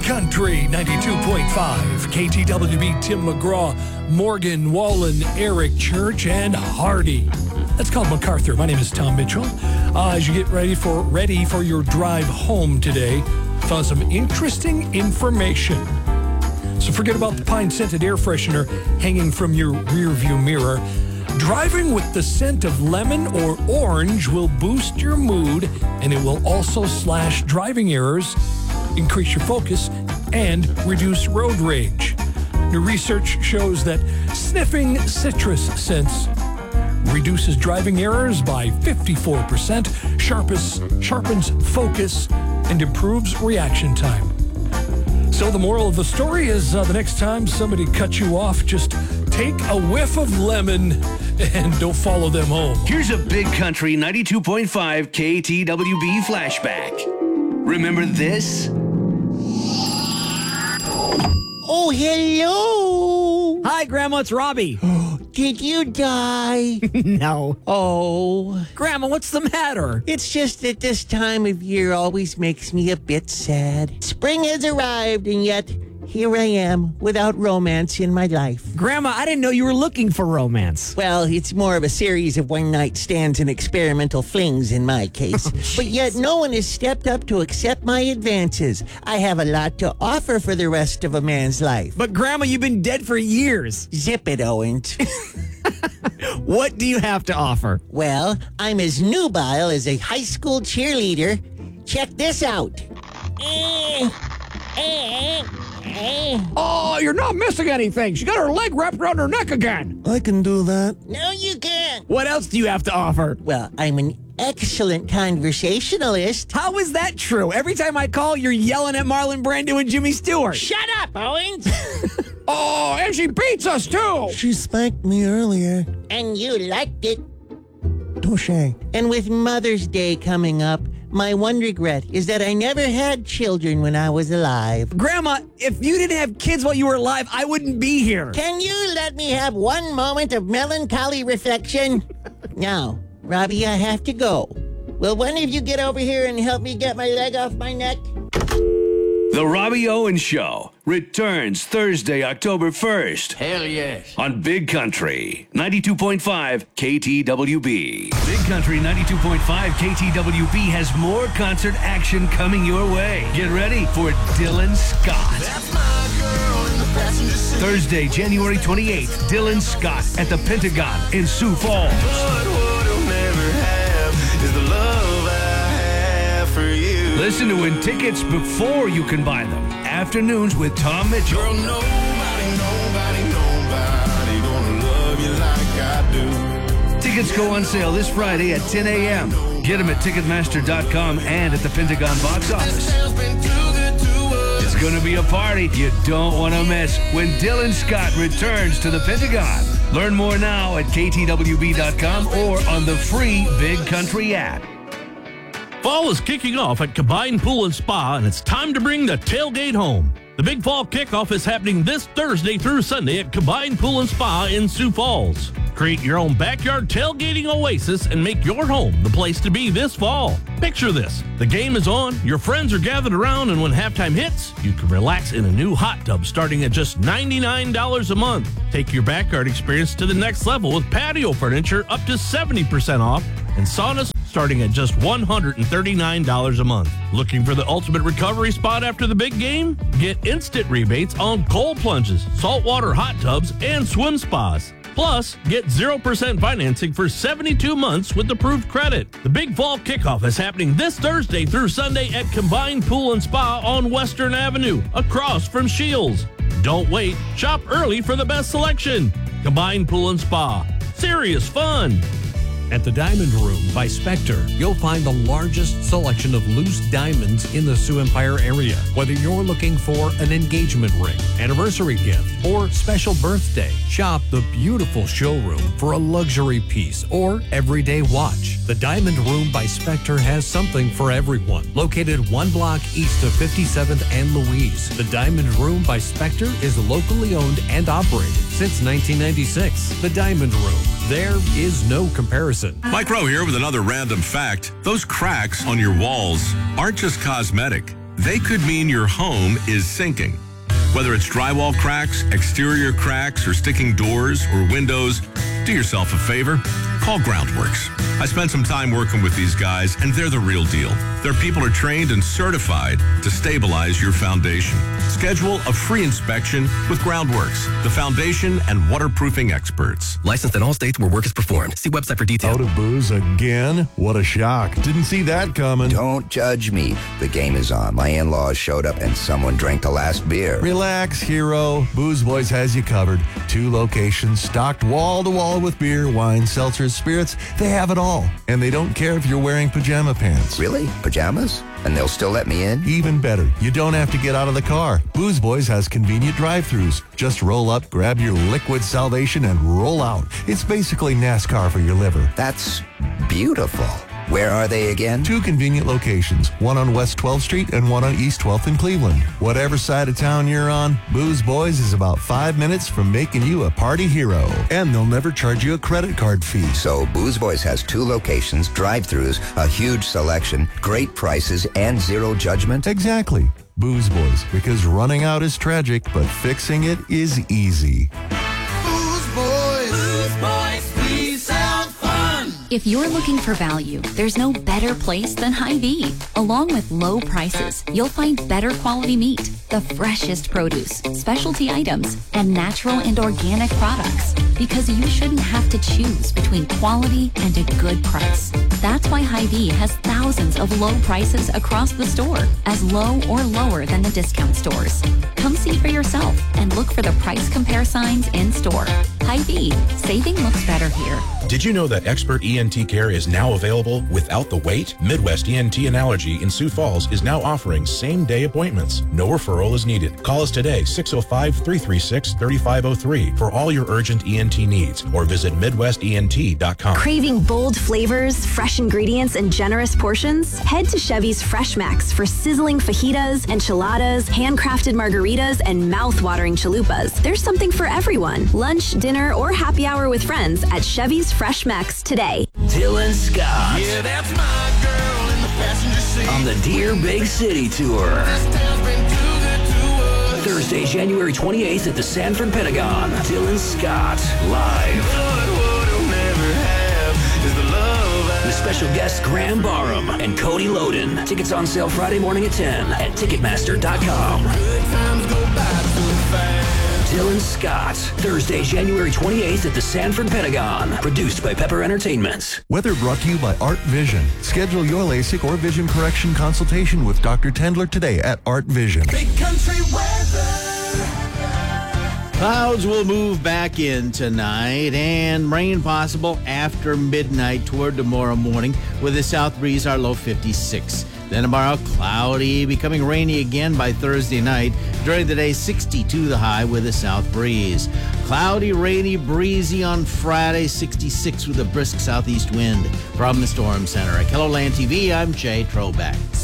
Country 92.5, KTWB, Tim McGraw, Morgan Wallen, Eric Church, and Hardy. That's called MacArthur. My name is Tom Mitchell. As you get ready for your drive home today, found some interesting information. So forget about the pine-scented air freshener hanging from your rearview mirror. Driving with the scent of lemon or orange will boost your mood, and it will also slash driving errors, increase your focus, and reduce road rage. New research shows that sniffing citrus scents reduces driving errors by 54%, sharpens focus, and improves reaction time. So the moral of the story is the next time somebody cuts you off, just take a whiff of lemon and don't follow them home. Here's a Big Country 92.5 KTWB flashback. Remember this? Oh, hello. Hi, Grandma, it's Robbie. Did you die? No. Oh. Grandma, what's the matter? It's just that this time of year always makes me a bit sad. Spring has arrived, and yet here I am without romance in my life. Grandma, I didn't know you were looking for romance. Well, it's more of a series of one-night stands and experimental flings in my case. But yet no one has stepped up to accept my advances. I have a lot to offer for the rest of a man's life. But Grandma, you've been dead for years. Zip it, Owens. What do you have to offer? Well, I'm as nubile as a high school cheerleader. Check this out. Oh, you're not missing anything. She got her leg wrapped around her neck again. I can do that. No, you can't. What else do you have to offer? Well, I'm an excellent conversationalist. How is that true? Every time I call, you're yelling at Marlon Brando and Jimmy Stewart. Shut up, Owens. Oh, and she beats us, too. She spanked me earlier. And you liked it. Touche. And with Mother's Day coming up, my one regret is that I never had children when I was alive. Grandma, if you didn't have kids while you were alive, I wouldn't be here. Can you let me have one moment of melancholy reflection? Now, Robbie, I have to go. Will one of you get over here and help me get my leg off my neck? The Robbie Owens Show returns Thursday, October 1st. Hell yes. On Big Country 92.5 KTWB. Big Country 92.5 KTWB has more concert action coming your way. Get ready for Dylan Scott. That's my girl in the passenger seat. Thursday, January 28th, Dylan Scott at the Pentagon in Sioux Falls. But what I'll never have is the love I have for you. Listen to win tickets before you can buy them. Afternoons with Tom Mitchell. Girl, nobody gonna love you like I do. Tickets go on sale this Friday at 10 a.m. Get them at Ticketmaster.com and at the Pentagon box office. It's going to be a party you don't want to miss when Dylan Scott returns to the Pentagon. Learn more now at KTWB.com or on the free Big Country app. Fall is kicking off at Combined Pool and Spa, and it's time to bring the tailgate home. The big fall kickoff is happening this Thursday through Sunday at Combined Pool and Spa in Sioux Falls. Create your own backyard tailgating oasis and make your home the place to be this fall. Picture this. The game is on, your friends are gathered around, and when halftime hits, you can relax in a new hot tub starting at just $99 a month. Take your backyard experience to the next level with patio furniture up to 70% off and saunas starting at just $139 a month. Looking for the ultimate recovery spot after the big game? Get instant rebates on cold plunges, saltwater hot tubs, and swim spas. Plus, get 0% financing for 72 months with approved credit. The Big Fall Kickoff is happening this Thursday through Sunday at Combined Pool and Spa on Western Avenue, across from Shields. Don't wait. Shop early for the best selection. Combined Pool and Spa. Serious fun. At the Diamond Room by Spectre, you'll find the largest selection of loose diamonds in the Sioux Empire area. Whether you're looking for an engagement ring, anniversary gift, or special birthday, shop the beautiful showroom for a luxury piece or everyday watch. The Diamond Room by Spectre has something for everyone. Located one block east of 57th and Louise, the Diamond Room by Spectre is locally owned and operated since 1996. The Diamond Room. There is no comparison. Mike Rowe here with another random fact. Those cracks on your walls aren't just cosmetic. they could mean your home is sinking. Whether it's drywall cracks, exterior cracks, or sticking doors or windows, do yourself a favor. Call Groundworks. I spent some time working with these guys, and they're the real deal. Their people are trained and certified to stabilize your foundation. Schedule a free inspection with Groundworks, the foundation and waterproofing experts. Licensed in all states where work is performed. See website for details. Out of booze again? What a shock. Didn't see that coming. Don't judge me. The game is on. My in-laws showed up and someone drank the last beer. Relax, hero. Booze Boys has you covered. 2 locations stocked wall to wall with beer, wine, seltzers, spirits. They have it all. And they don't care if you're wearing pajama pants. Really? Pajamas? And they'll still let me in? Even better, you don't have to get out of the car. Booze Boys has convenient drive-thrus. Just roll up, grab your liquid salvation, and roll out. It's basically NASCAR for your liver. That's beautiful. Where are they again? 2 convenient locations, one on West 12th Street and one on East 12th in Cleveland. Whatever side of town you're on, Booze Boys is about 5 minutes from making you a party hero. And they'll never charge you a credit card fee. So Booze Boys has 2 locations, drive-thrus, a huge selection, great prices, and zero judgment? Exactly. Booze Boys, because running out is tragic, but fixing it is easy. Booze Boys. Booze Boys, we sound fun. If you're looking for value, there's no better place than Hy-Vee. Along with low prices, you'll find better quality meat, the freshest produce, specialty items, and natural and organic products. Because you shouldn't have to choose between quality and a good price. That's why Hy-Vee has thousands of low prices across the store, as low or lower than the discount stores. Come see for yourself and look for the price compare signs in store. Hy-Vee, saving looks better here. Did you know that expert ENT care is now available without the wait? Midwest ENT and Allergy in Sioux Falls is now offering same-day appointments. No referral is needed. Call us today, 605-336-3503 for all your urgent ENT needs, or visit MidwestENT.com. Craving bold flavors, fresh ingredients, and generous portions? Head to Chevy's Fresh Max for sizzling fajitas, enchiladas, handcrafted margaritas, and mouth-watering chalupas. There's something for everyone. Lunch, dinner, or happy hour with friends at Chevy's Fresh Max today. Dylan Scott. Yeah, that's my girl in the passenger seat. On the Dear Big City Tour. This town's been too good to us. Thursday, January 28th at the Sanford Pentagon. Dylan Scott, live. But what I'll never have is the love I With special guests Graham Barham and Cody Loden. Tickets on sale Friday morning at 10 at Ticketmaster.com. Good times go by too fast. Dylan Scott, Thursday, January 28th at the Sanford Pentagon. Produced by Pepper Entertainment. Weather brought to you by Art Vision. Schedule your LASIK or vision correction consultation with Dr. Tendler today at Art Vision. Big country weather. Clouds will move back in tonight and rain possible after midnight toward tomorrow morning with a south breeze, our low 56. Then tomorrow, cloudy, becoming rainy again by Thursday night. During the day, 62 the high with a south breeze. Cloudy, rainy, breezy on Friday, 66 with a brisk southeast wind. From the Storm Center at KELOLAND TV, I'm Jay Trobeck.